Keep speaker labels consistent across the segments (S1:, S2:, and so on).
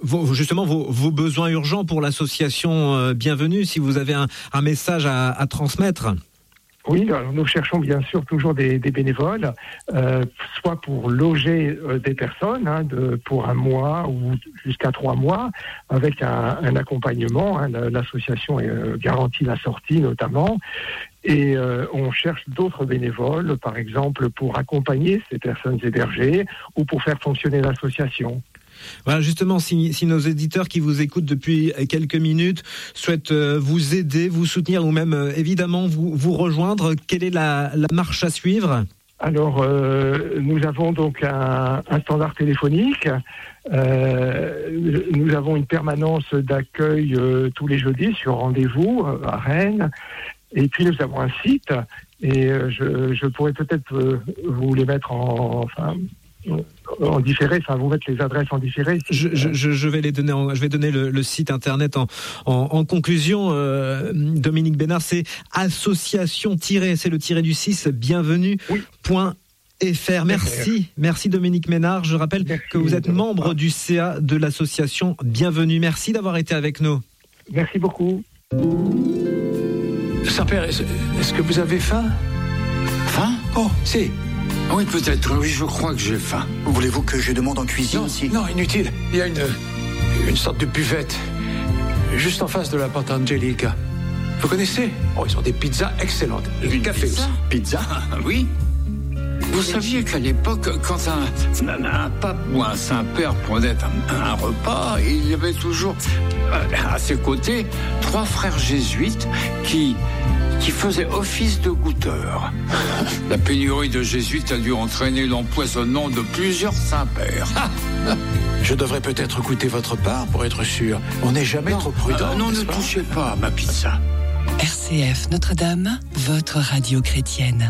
S1: vos besoins urgents pour l'association Bienvenue, si vous avez un message à transmettre.
S2: Oui, alors nous cherchons bien sûr toujours des bénévoles, soit pour loger des personnes, pour 1 mois ou jusqu'à 3 mois, avec un accompagnement. L'association garantit la sortie notamment. Et on cherche d'autres bénévoles, par exemple pour accompagner ces personnes hébergées ou pour faire fonctionner l'association.
S1: Voilà, justement, si nos éditeurs qui vous écoutent depuis quelques minutes souhaitent vous aider, vous soutenir ou même évidemment vous rejoindre, quelle est la marche à suivre ?
S2: Alors, nous avons donc un standard téléphonique. Nous avons une permanence d'accueil tous les jeudis sur rendez-vous à Rennes. Et puis nous avons un site. Et je pourrais peut-être vous les mettre en différé, enfin vous mettre les adresses en différé.
S1: Je vais les donner. Je vais donner le site internet en conclusion. Dominique Bénard, c'est association c'est le tiré du 6 bienvenue.fr. Merci Dominique Ménard. Je rappelle que vous êtes membre du CA de l'association Bienvenue. Merci d'avoir été avec nous.
S2: Merci beaucoup.
S3: Saint-Père, est-ce que vous avez faim ?
S4: Faim ?
S3: Oh, si.
S4: Oui, peut-être, oui, je crois que j'ai faim. Voulez-vous que je demande en cuisine ici ?
S3: Non, inutile. Il y a une sorte de buvette, juste en face de la porte Angelica. Vous connaissez ? Oh, ils ont des pizzas excellentes. Et du café aussi.
S4: Pizza ? Oui. Vous saviez qu'à l'époque, quand un pape ou un Saint-Père prenait un repas, il y avait toujours à ses côtés 3 frères jésuites qui faisaient office de goûteurs. La pénurie de jésuites a dû entraîner l'empoisonnement de plusieurs Saint-Pères.
S3: Je devrais peut-être goûter votre part pour être sûr. On n'est jamais trop prudent.
S4: Non, ne touchez pas à ma pizza.
S5: RCF Notre-Dame, votre radio chrétienne.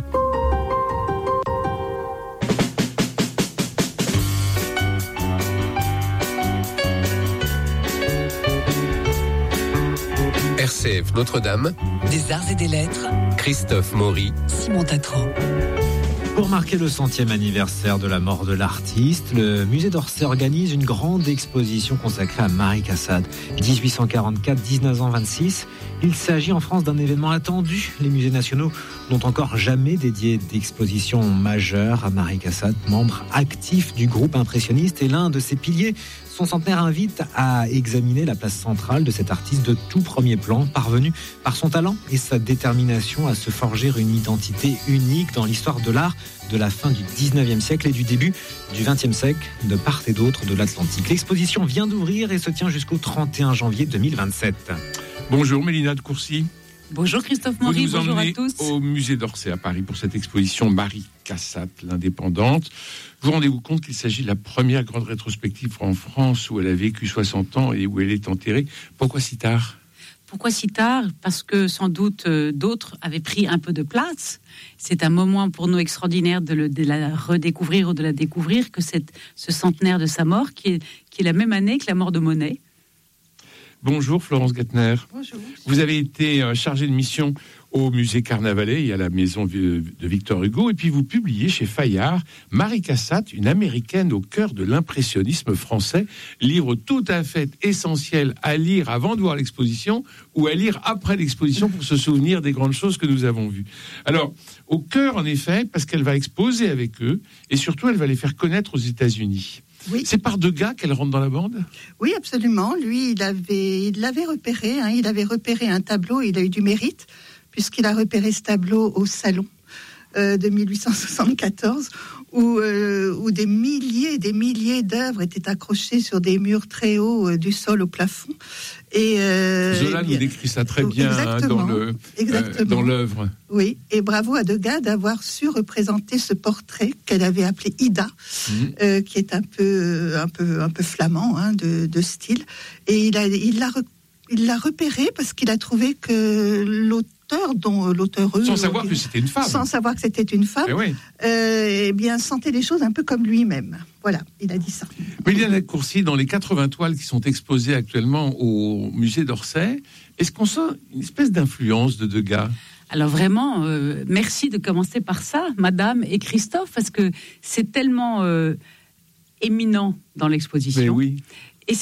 S6: RCF Notre-Dame,
S5: des arts et des lettres,
S6: Christophe Maury,
S5: Simon Tatro.
S1: Pour marquer le 100e anniversaire de la mort de l'artiste, le musée d'Orsay organise une grande exposition consacrée à Marie Cassatt. 1844-1926, il s'agit en France d'un événement attendu. Les musées nationaux n'ont encore jamais dédié d'exposition majeure à Marie Cassatt, membre actif du groupe impressionniste et l'un de ses piliers. Son centenaire invite à examiner la place centrale de cet artiste de tout premier plan, parvenu par son talent et sa détermination à se forger une identité unique dans l'histoire de l'art de la fin du 19e siècle et du début du 20e siècle, de part et d'autre de l'Atlantique. L'exposition vient d'ouvrir et se tient jusqu'au 31 janvier 2027.
S7: Bonjour Mélina de Courcy.
S8: Bonjour Christophe Maury, bonjour à tous.
S7: Au musée d'Orsay à Paris pour cette exposition Marie Cassatt, l'indépendante. Vous rendez-vous compte qu'il s'agit de la première grande rétrospective en France où elle a vécu 60 ans et où elle est enterrée. Pourquoi si tard ?
S8: Pourquoi si tard ? Parce que sans doute d'autres avaient pris un peu de place. C'est un moment pour nous extraordinaire de la redécouvrir ou de la découvrir, que ce centenaire de sa mort qui est la même année que la mort de Monet.
S7: Bonjour Florence Gattner.
S8: Bonjour.
S7: Vous avez été chargée de mission au musée Carnavalet et à la maison de Victor Hugo, et puis vous publiez chez Fayard Marie Cassatt, une américaine au cœur de l'impressionnisme français, livre tout à fait essentiel à lire avant de voir l'exposition ou à lire après l'exposition pour se souvenir des grandes choses que nous avons vues. Alors, au cœur en effet, parce qu'elle va exposer avec eux, et surtout elle va les faire connaître aux États-Unis.
S9: Oui.
S7: C'est par Degas qu'elle rentre dans la bande ?
S9: Oui, absolument. Lui, il l'avait repéré. Il avait repéré un tableau. Il a eu du mérite puisqu'il a repéré ce tableau au salon de 1874 où des milliers d'œuvres étaient accrochées sur des murs très hauts du sol au plafond. Et
S7: Zola nous décrit ça très bien dans l'œuvre.
S9: Oui, et bravo à Degas d'avoir su représenter ce portrait qu'elle avait appelé Ida, qui est un peu flamand de style. Et il l'a repéré parce qu'il a trouvé que l'auteur
S7: sans savoir que c'était une femme.
S9: Sans savoir que c'était une femme, eh bien, sentait les choses un peu comme lui-même. Voilà, il a dit ça.
S7: Mélina de Courcy, dans les 80 toiles qui sont exposées actuellement au musée d'Orsay, est-ce qu'on sent une espèce d'influence de Degas ?
S8: Alors vraiment, merci de commencer par ça, Madame et Christophe, parce que c'est tellement éminent dans l'exposition.
S7: Mais oui.